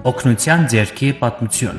Օգնության ձեռքի պատմություն։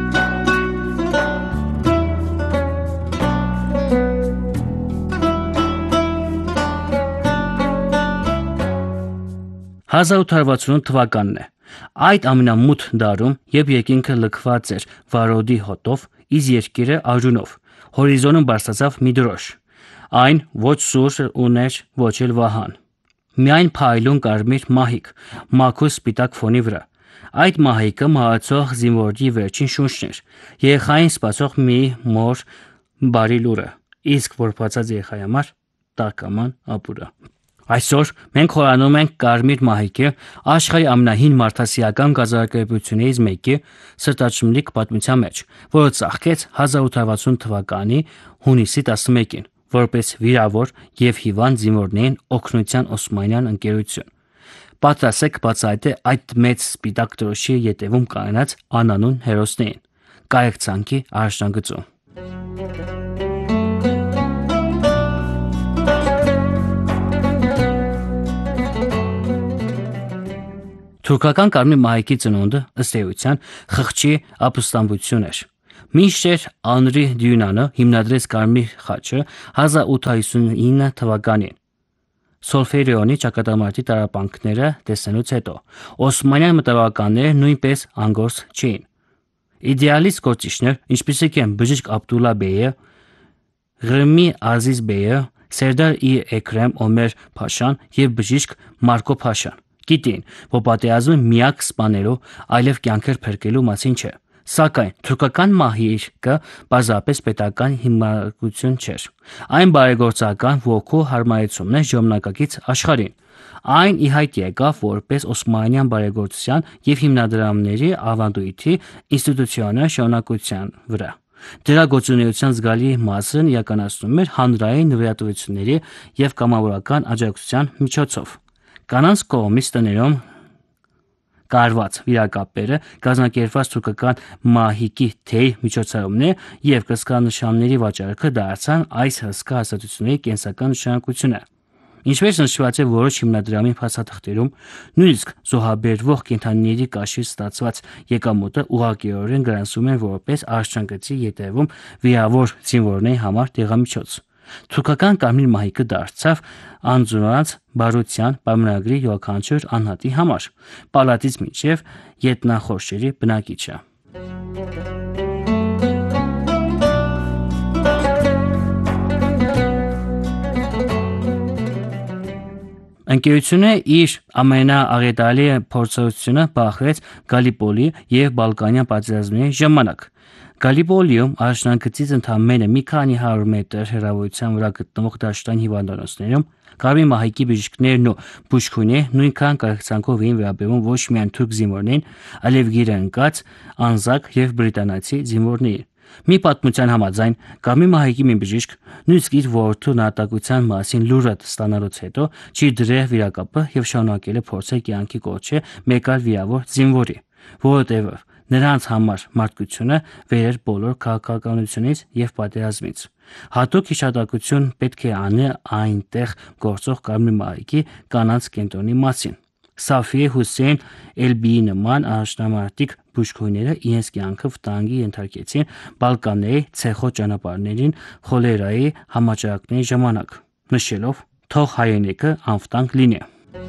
«1868 թվականն է։ Այդ ամենամութ դարում, երբ երկինքը լքված էր վարոդի հոտով, իսկ երկիրը արյունով, հորիզոնում բարձրացավ մի դրոշ։ Այն ոչ սուր ուներ, ոչ էլ վահան։ Միայն փայլուն կարմիր մահիկ, մաքուր սպիտակ ֆոնի վրա։ Այդ մահիկը մահացող զինվորի վերջին շունչն էր, երեխային սպասող մի մոր բարի լուրը, իսկ որբացած երեխայի համար տարգաման ապուրը։ Այսօր մենք խորանում ենք կարմիր մահիկի, աշխարհի ամենահին մարդասիրական կազմակերպություններից մեկի սրտաճմլիկ պատմության մեջ, որը ծաղկեց 1860 թվականի հունիսի 11-ին, որպես վիրավոր և հիվանդ զինվորներին օգնության օսմանյան ընկերություն։ Պատրաստ եք բացահայտել այդ մեծ սպիտակ դրոշի ետևում կայունած անանուն հերոսներին։ Կարեկցանքի առաջնագծում։ Թուրքական կարմիր մահիկի ծնունդը, ըստ էության, խղճի ապստամբություն էր։ Մինչդեռ Անրի Դյունանը հիմնադրեց կարմիր խաչը 1859 թվականին։ Սոլֆերիոնի ճակատամարտի տառապանքները տեսնելուց հետո օսմանյան մտավորականները նույնպես անգործ չէին։ Իդեալիստ գործիչներ, ինչպիսիք են բժիշկ Աբդուլլա բեյը, Ղրմի Ազիզ բեյը, Սերդար ի Էքրեմ Օմեր փաշան և բժիշկ Մարկո փաշան, գիտեին, որ պատերազմը միակ սպանելու, այլև կյանքեր փրկելու մասին չէ։ Սակայն թուրքական մահիկը պարզապես պետական հիմնարկություն չէր։ Այն բարեգործական ոգու հարմարեցումն էր ժամանակակից աշխարհին։ Այն ի հայտ եկավ որպես օսմանյան բարեգործության և հիմնադրամների ավանդույթի ինստիտուցիոնալ շարունակության վրա։ Դրա գործունեության զգալի մասն իրականացնում էր հանրային նվիրատվությունների և կամավորական աջակցության միջոցով։ Կանանց կողմից տներում կարված վիրակապերը, կազմակերպված թուրքական մահիկի թեյ միջոցառումները և կրծքանշանների վաճառքը դարձան այս հսկա հաստատությունների կենսական նշանակությունը։ Ինչպես նշված է որոշ հիմնադրամի փաստաթղթերում, նույնիսկ զոհաբերվող կենդանիների կաշից ստացված եկամուտը ուղղակիորեն գրանցվում էր որպես առաջնագծի ետևում վիրավոր զինվորների համար դեղամիջոց։ Թուրքական կարմիր մահիկը դարձավ անձնուրաց բարության պայմանագրի յուրաքանչյուր անհատի համար, պալատից մինչև ետնախորշերի բնակիչը։ Ընկերությունը իր ամենաաղետալի փորձառությունը բախվեց Գալիպոլի և Բալկանյան պատերազմների ժամանակ։ Գալիպոլիում առաջնագծից ընդամենը մի քանի 100 մետր հեռավորության վրա գտնվող դաշտային հիվանդանոցներում կարմիր մահիկի բժիշկներն ու բուժքույրները նույնքան կարեկցանքով էին վերաբերվում ոչ միայն թուրք զինվորներին, այլև գիրը ընկած անզակ և բրիտանացի զինվորներին։ Մի պատմության համաձայն կարմիր մահիկի մի բժիշկ նույնիսկ իր որդու նահատակության մասին լուրը ստանալուց հետո չի դրել վիրակապը և շարունակել է փորձել կյանքի կոչել մեկ այլ վիրավոր զինվորի, որովհետև նրանց համար մարդկությունը վեր էր բոլոր քաղաքականությունից և պատերազմից։ Հատուկ հիշատակություն պետք է անել այնտեղ գործող կարմիր մահիկի կանանց կենտրոնի մասին։ Սաֆիե Հուսեյն Էլբիի նման առաջնամարտիկ բուժքույրները իրենց կյանքը վտանգի ենթարկեցին Բալկանների ցեխոտ ճանապարհներին խոլերայի համաճարակների ժամանակ, նշելով. «Թող հայրենիքը անվտանգ լինի»։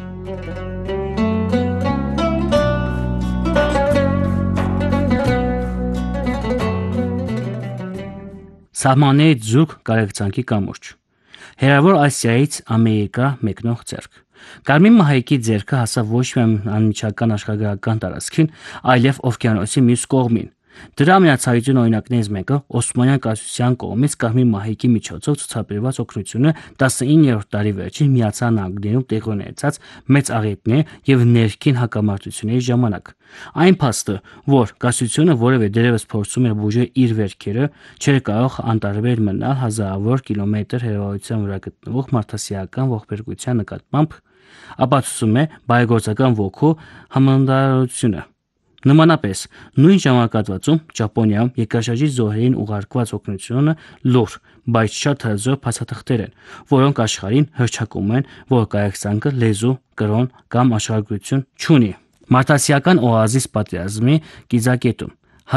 Սահմաններից զուրկ կարեկցանքի կամուրջ։ Հեռավոր Ասիայից Ամերիկա մեկնող ձեռք։ Կարմիր մահիկի ձեռքը հասավ ոչ միայն անմիջական աշխարհագրական տարածքին, այլև օվկիանոսի մյուս կողմին։ Դրա ամենացարիծուն օրինակներից մեկը օսմանյան կայսրության կողմից կարմիր մահիկի միջոցով ցուցաբերված օգնությունը 19-րդ դարի վերջին Միացյալ Նահանգներում տեղի ունեցած մեծ աղետների և ներքին հակամարտությունների ժամանակ։ Այն փաստը, որ կայսրությունը որևէ դերևս փորձում էր բուժել իր վերքերը, չէր կարող անտարբեր մնալ հազարավոր կիլոմետր հեռավորության վրա գտնվող մարդասիրական ողբերգության նկատմամբ, ապացուցում է բարեգործական ոգու համանդրությունը։ Նմանապես, նույն ժամանակահատվածում Ճապոնիայում երկրաշարժի զոհերին ուղարկված օգնությունը լուռ, բայց շատ հզոր փաստաթղթեր են, որոնք աշխարհին հռչակում են, որ կարեկցանքը լեզու, կրոն կամ աշխարհագրություն չունի։ Մարտասիական օազիս պատերազմի կիզակետում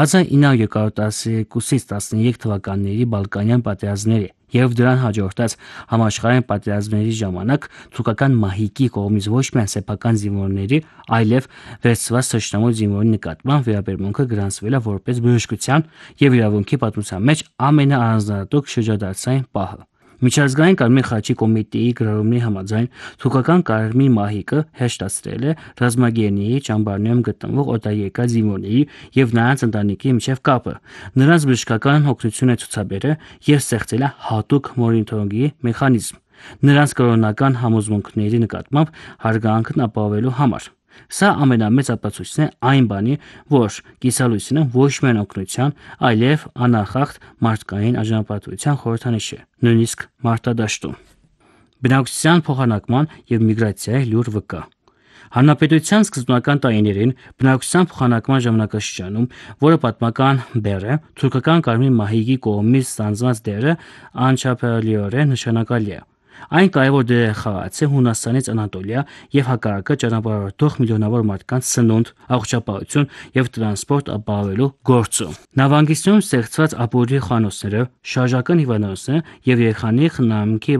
1912-13 թվականների Բալկանյան պատերազմների եւ դրան հաջորդած համաշխարհային պատերազմների ժամանակ թուրքական մահիկի կողմից ոչ միայն սեփական զինվորների, այլև վերցված թշնամու զինվորի նկատմամբ վերաբերմունքը գրանցվել է որպես բժշկության եւ իրավունքի պատմության մեջ ամենաառանձնահատուկ շրջադարձային պահը։ Միջազգային Կարմիր խաչի կոմիտեի գրառումների համաձայն թուրքական կարմիր մահիկը հեշտացրել է ռազմագերիների ճամբարներում գտնվող օտարերկրյա զինվորների եւ նրանց ընտանիքի միջև կապը, նրանց բժշկական օգնություն է ցուցաբերել եւ ստեղծել է հատուկ մոնիտորինգի մեխանիզմ նրանց կրոնական համոզմունքների նկատմամբ հարգանքն ապահովելու համար։ Սա ամենամեծ ապացույցն է այն բանի, որ կիսալույսինը ոչ միայն օգնության, այլև անախախտ մարդկային արժանապատվության խորհրդանիշ է, նույնիսկ մարտադաշտում։ Բնակչության փոխանակման եւ միգրացիայի լուր վկա։ Հանրապետության սկզբնական տարիներին բնակչության փոխանակման ժամանակաշրջանում, որը պատմական բեռ է, թուրքական կարմիր մահիկի կողմից ստանձնած դերը անչափելիորեն նշանակալի է։ Այն կարևոր դեր է խաղացել Հունաստանից Անատոլիա եւ հակառակը ճանապարհորդող միլիոնավոր մարդկանց սնունդ, առողջապահություն եւ տրանսպորտ ապահովելու գործում։ Նավանգիստում ստեղծված ապօրինի խոհանոցները, շարժական հիվանդանոցները եւ երեխաների խնամքի